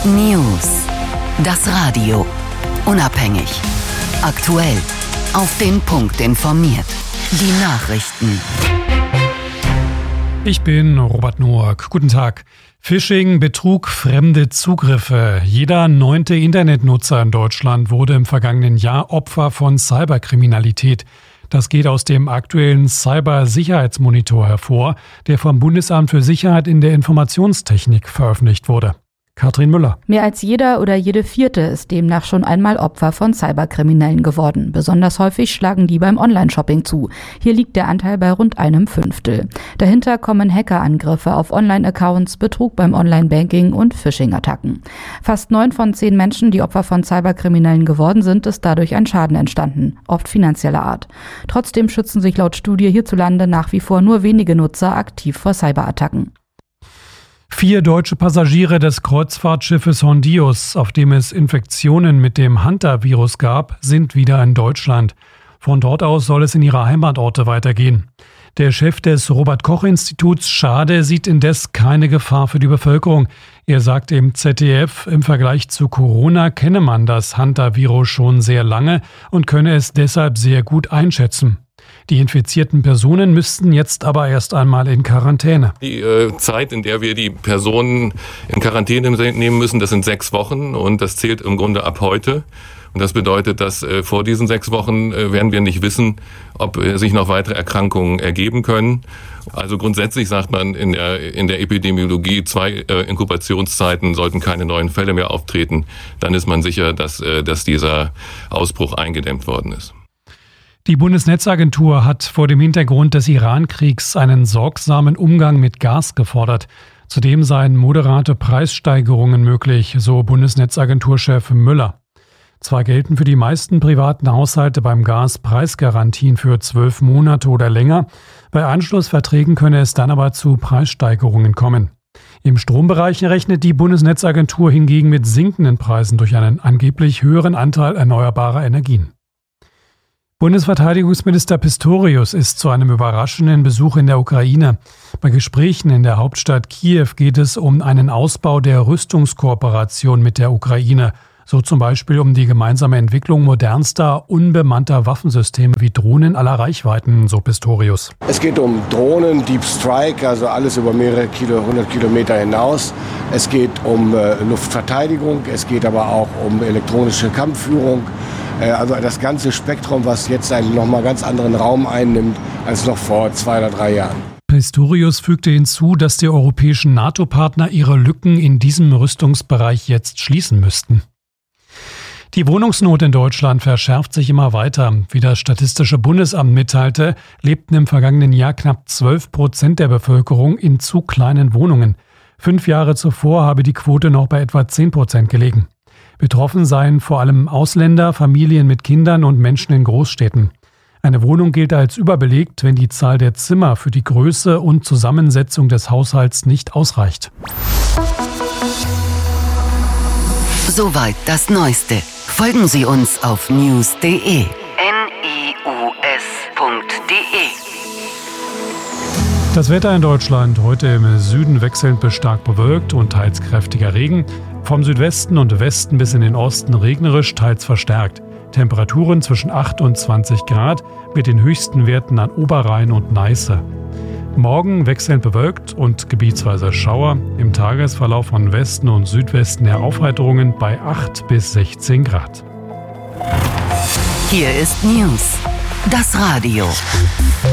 News. Das Radio. Unabhängig. Aktuell. Auf den Punkt informiert. Die Nachrichten. Ich bin Robert Noack. Guten Tag. Phishing, Betrug, fremde Zugriffe. Jeder 9. Internetnutzer in Deutschland wurde im vergangenen Jahr Opfer von Cyberkriminalität. Das geht aus dem aktuellen Cybersicherheitsmonitor hervor, der vom Bundesamt für Sicherheit in der Informationstechnik veröffentlicht wurde. Katrin Müller. Mehr als jeder oder jede Vierte ist demnach schon einmal Opfer von Cyberkriminellen geworden. Besonders häufig schlagen die beim Online-Shopping zu. Hier liegt der Anteil bei rund 1/5. Dahinter kommen Hackerangriffe auf Online-Accounts, Betrug beim Online-Banking und Phishing-Attacken. Fast 9 von 10 Menschen, die Opfer von Cyberkriminellen geworden sind, ist dadurch ein Schaden entstanden, oft finanzieller Art. Trotzdem schützen sich laut Studie hierzulande nach wie vor nur wenige Nutzer aktiv vor Cyberattacken. 4 deutsche Passagiere des Kreuzfahrtschiffes Hondius, auf dem es Infektionen mit dem Hantavirus gab, sind wieder in Deutschland. Von dort aus soll es in ihre Heimatorte weitergehen. Der Chef des Robert-Koch-Instituts Schade sieht indes keine Gefahr für die Bevölkerung. Er sagt im ZDF, im Vergleich zu Corona kenne man das Hantavirus schon sehr lange und könne es deshalb sehr gut einschätzen. Die infizierten Personen müssten jetzt aber erst einmal in Quarantäne. Die Zeit, in der wir die Personen in Quarantäne nehmen müssen, das sind 6 Wochen und das zählt im Grunde ab heute. Und das bedeutet, dass vor diesen 6 Wochen werden wir nicht wissen, ob sich noch weitere Erkrankungen ergeben können. Also grundsätzlich sagt man in der Epidemiologie, 2 Inkubationszeiten sollten keine neuen Fälle mehr auftreten. Dann ist man sicher, dass dieser Ausbruch eingedämmt worden ist. Die Bundesnetzagentur hat vor dem Hintergrund des Iran-Kriegs einen sorgsamen Umgang mit Gas gefordert. Zudem seien moderate Preissteigerungen möglich, so Bundesnetzagenturchef Müller. Zwar gelten für die meisten privaten Haushalte beim Gas Preisgarantien für 12 Monate oder länger, bei Anschlussverträgen könne es dann aber zu Preissteigerungen kommen. Im Strombereich rechnet die Bundesnetzagentur hingegen mit sinkenden Preisen durch einen angeblich höheren Anteil erneuerbarer Energien. Bundesverteidigungsminister Pistorius ist zu einem überraschenden Besuch in der Ukraine. Bei Gesprächen in der Hauptstadt Kiew geht es um einen Ausbau der Rüstungskooperation mit der Ukraine, so zum Beispiel um die gemeinsame Entwicklung modernster, unbemannter Waffensysteme wie Drohnen aller Reichweiten, so Pistorius. Es geht um Drohnen, Deep Strike, also alles über mehrere 100 Kilometer hinaus. Es geht um Luftverteidigung, es geht aber auch um elektronische Kampfführung. Also das ganze Spektrum, was jetzt einen nochmal ganz anderen Raum einnimmt als noch vor 2 oder 3 Jahren. Pistorius fügte hinzu, dass die europäischen NATO-Partner ihre Lücken in diesem Rüstungsbereich jetzt schließen müssten. Die Wohnungsnot in Deutschland verschärft sich immer weiter. Wie das Statistische Bundesamt mitteilte, lebten im vergangenen Jahr knapp 12% der Bevölkerung in zu kleinen Wohnungen. 5 Jahre zuvor habe die Quote noch bei etwa 10% gelegen. Betroffen seien vor allem Ausländer, Familien mit Kindern und Menschen in Großstädten. Eine Wohnung gilt als überbelegt, wenn die Zahl der Zimmer für die Größe und Zusammensetzung des Haushalts nicht ausreicht. Soweit das Neueste. Folgen Sie uns auf news.de. news.de. Das Wetter in Deutschland heute im Süden wechselnd bis stark bewölkt und teils kräftiger Regen. Vom Südwesten und Westen bis in den Osten regnerisch, teils verstärkt. Temperaturen zwischen 8 und 20 Grad mit den höchsten Werten an Oberrhein und Neiße. Morgen wechselnd bewölkt und gebietsweise Schauer. Im Tagesverlauf von Westen und Südwesten her Aufheiterungen bei 8 bis 16 Grad. Hier ist News. Das Radio.